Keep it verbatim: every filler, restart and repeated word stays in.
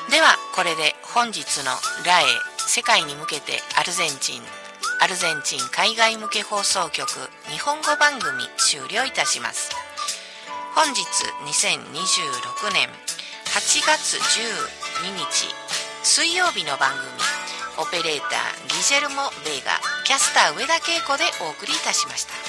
ではこれで本日のラエ世界に向けてアルゼンチンアルゼンチン海外向け放送局日本語番組終了いたします。本日にせんにじゅうろくねんはちがつじゅうににち水曜日の番組、オペレーターギジェルモ・ベーガ、キャスター上田恵子でお送りいたしました。